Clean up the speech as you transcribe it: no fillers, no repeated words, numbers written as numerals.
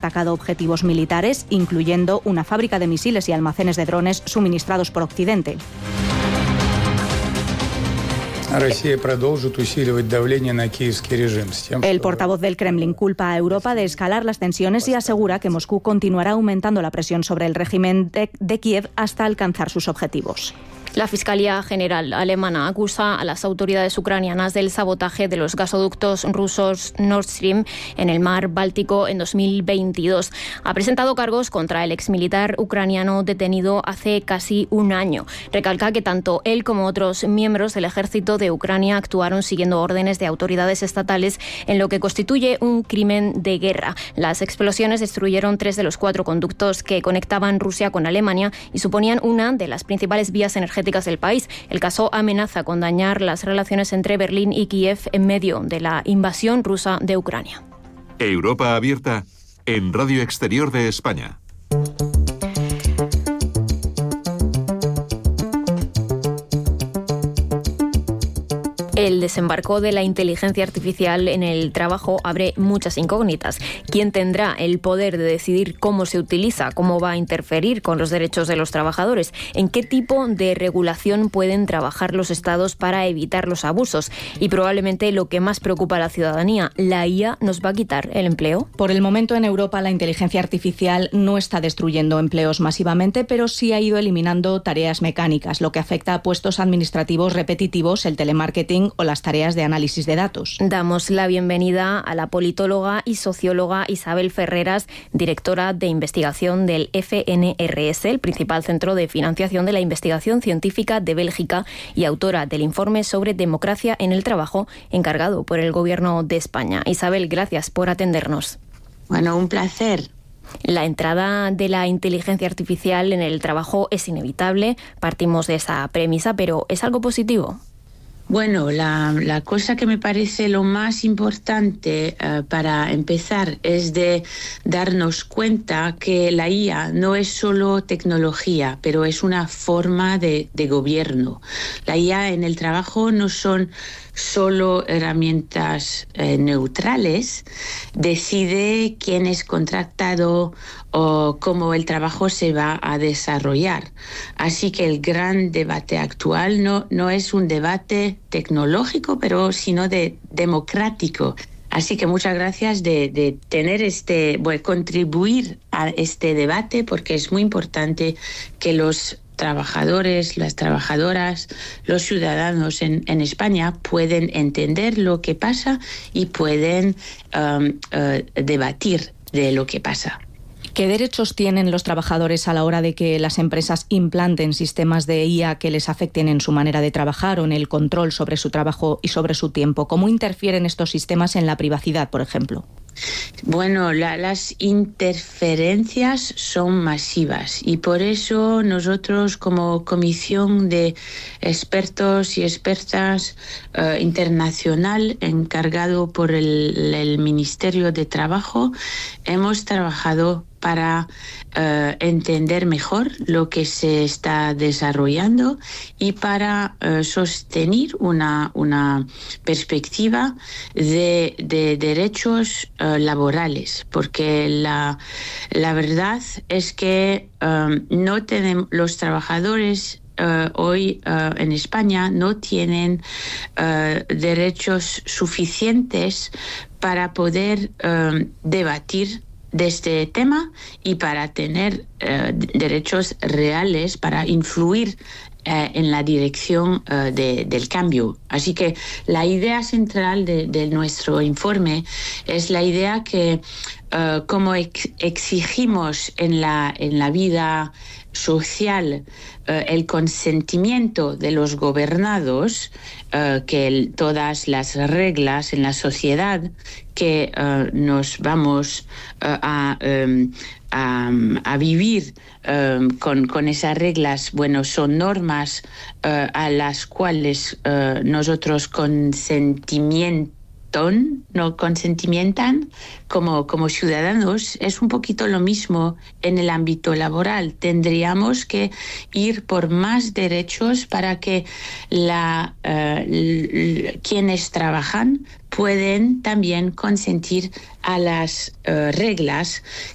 atacado objetivos militares, incluyendo una fábrica de misiles y almacenes de drones suministrados por Occidente. El portavoz del Kremlin culpa a Europa de escalar las tensiones y asegura que Moscú continuará aumentando la presión sobre el régimen de Kiev hasta alcanzar sus objetivos. La Fiscalía General alemana acusa a las autoridades ucranianas del sabotaje de los gasoductos rusos Nord Stream en el mar Báltico en 2022. Ha presentado cargos contra el exmilitar ucraniano detenido hace casi un año. Recalca que tanto él como otros miembros del ejército de Ucrania actuaron siguiendo órdenes de autoridades estatales en lo que constituye un crimen de guerra. Las explosiones destruyeron 3 de los 4 conductos que conectaban Rusia con Alemania y suponían una de las principales vías energéticas del país. El caso amenaza con dañar las relaciones entre Berlín y Kiev en medio de la invasión rusa de Ucrania. Europa abierta en Radio Exterior de España. El desembarco de la inteligencia artificial en el trabajo abre muchas incógnitas. ¿Quién tendrá el poder de decidir cómo se utiliza, cómo va a interferir con los derechos de los trabajadores? ¿En qué tipo de regulación pueden trabajar los estados para evitar los abusos? Y probablemente lo que más preocupa a la ciudadanía, ¿la IA nos va a quitar el empleo? Por el momento en Europa la inteligencia artificial no está destruyendo empleos masivamente, pero sí ha ido eliminando tareas mecánicas, lo que afecta a puestos administrativos repetitivos, el telemarketing o las tareas de análisis de datos. Damos la bienvenida a la politóloga y socióloga Isabel Ferreras, directora de investigación del FNRS, el principal centro de financiación de la investigación científica de Bélgica, y autora del informe sobre democracia en el trabajo encargado por el Gobierno de España. Isabel, gracias por atendernos. Bueno, un placer. La entrada de la inteligencia artificial en el trabajo es inevitable, partimos de esa premisa, pero ¿es algo positivo? Bueno, la cosa que me parece lo más importante para empezar es de darnos cuenta que la IA no es solo tecnología, pero es una forma de gobierno. La IA en el trabajo no son solo herramientas neutrales, decide quién es contratado o cómo el trabajo se va a desarrollar. Así que el gran debate actual no es un debate tecnológico, pero sino democrático. Así que muchas gracias de tener contribuir a este debate, porque es muy importante que los trabajadores, las trabajadoras, los ciudadanos en España pueden entender lo que pasa y pueden debatir de lo que pasa. ¿Qué derechos tienen los trabajadores a la hora de que las empresas implanten sistemas de IA que les afecten en su manera de trabajar o en el control sobre su trabajo y sobre su tiempo? ¿Cómo interfieren estos sistemas en la privacidad, por ejemplo? Bueno, las interferencias son masivas y por eso nosotros como Comisión de Expertos y Expertas internacional encargado por el Ministerio de Trabajo hemos trabajado para entender mejor lo que se está desarrollando y para sostener una perspectiva de derechos laborales, porque la verdad es que no tenemos los trabajadores hoy en España no tienen derechos suficientes para poder debatir de este tema y para tener derechos reales para influir en la dirección del cambio. Así que la idea central de nuestro informe es la idea que como exigimos en la vida social el consentimiento de los gobernados, que todas las reglas en la sociedad que nos vamos a vivir con esas reglas, bueno, son normas a las cuales nosotros consentimientan como ciudadanos. Es un poquito lo mismo en el ámbito laboral. Tendríamos que ir por más derechos para que quienes trabajan pueden también consentir a las reglas